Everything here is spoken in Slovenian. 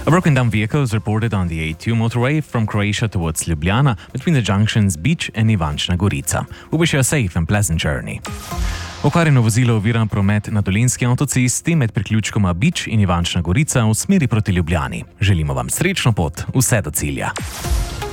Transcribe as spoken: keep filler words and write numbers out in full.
A broken down vehicle is reported on the A two motorway from Croatia towards Ljubljana between the junctions Beach and Ivančna Gorica. We wish you a safe and pleasant journey. Okvarjeno vozilo ovira promet na Dolenjski avtocesti med priključkoma Beach in Ivančna Gorica v smeri proti Ljubljani. Želimo vam srečno pot, vse do cilja.